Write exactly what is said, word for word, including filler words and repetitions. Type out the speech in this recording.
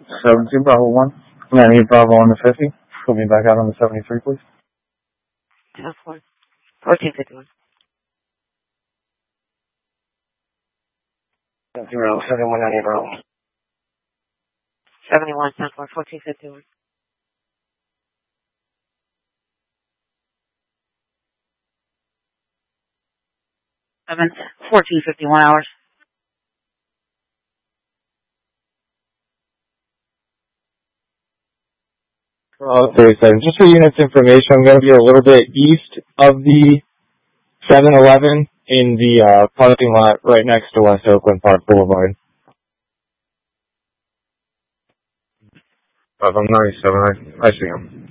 seven two Bravo one. I need Bravo on the fifty. Put me back out on the seventy-three, please. ten four. fourteen fifty-one. Zero, seven one nine eight Bravo. seventy-one, ten four, fourteen fifty-one. Seven, fourteen fifty-one hours. Oh, thirty-seven. Just for units information, I'm going to be a little bit east of the seven eleven in the uh, parking lot right next to West Oakland Park Boulevard. five ninety-seven, I, I see him.